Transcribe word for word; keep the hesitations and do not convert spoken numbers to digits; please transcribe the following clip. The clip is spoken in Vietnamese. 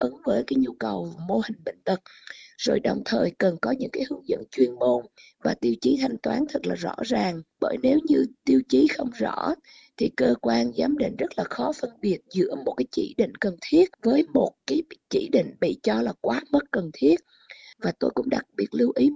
ứng với cái nhu cầu mô hình bệnh tật. Rồi đồng thời cần có những cái hướng dẫn chuyên môn và tiêu chí thanh toán thật là rõ ràng. Bởi nếu như tiêu chí không rõ thì cơ quan giám định rất là khó phân biệt giữa một cái chỉ định cần thiết với một cái chỉ định bị cho là quá mức cần thiết. Và tôi cũng đặc biệt lưu ý